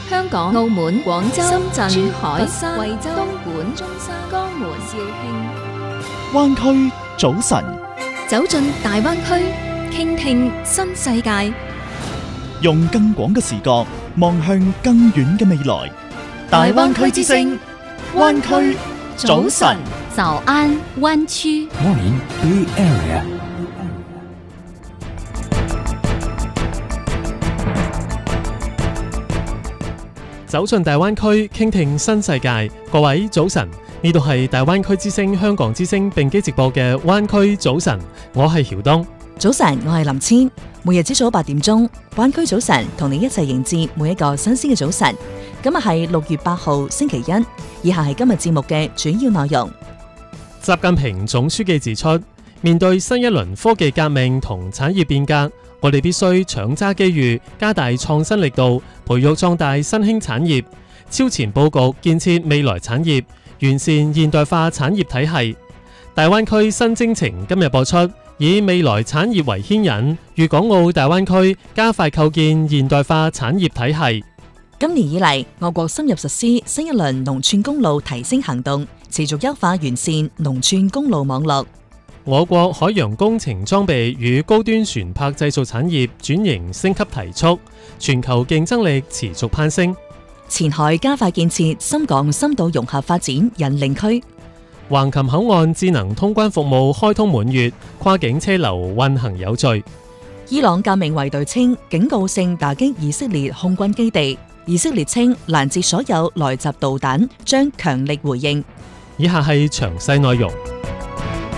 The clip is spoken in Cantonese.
香港、澳門、廣州、深圳、珠海、 佛山、 惠州、東莞、中山、江門、肇慶。 灣區早晨， 走進大灣區，傾聽新世界。 用更廣嘅視角望向更遠嘅未來。大灣區之聲，灣區早晨。 早安灣區。 Morning Bay Area。 走進大灣區，傾聽新世界。各位早晨，呢度係大灣區之聲、香港之聲並機直播嘅灣區早晨，我係曉東。 早晨，我係林千。每日朝早8點鐘，灣區早晨同你一齊迎接每一個新鮮嘅早晨。今日係6月8號星期一，以下係今日節目嘅主要內容。 習近平總書記指出，面對新一輪科技革命同產業變革，我哋必須搶揸機遇，加大創新力度，培育壯大新興產業，超前佈局建設未來產業，完善現代化產業體系。大灣區新征程今日播出，以未來產業為牽引，粵港澳大灣區加快構建現代化產業體系。 今年以嚟，我國深入實施新一輪農村公路提升行動，持續優化完善農村公路網絡。 我國海洋工程裝備與高端船舶製造產業轉型升級提速，全球競爭力持續攀升。 前海加快建設深港深度融合發展引領區。 橫琴口岸智能通關服務開通滿月，跨境車流運行有序。 伊朗革命衛隊稱警告性打擊以色列空軍基地，以色列稱攔截所有來襲導彈，將強力回應。 以下係詳細內容。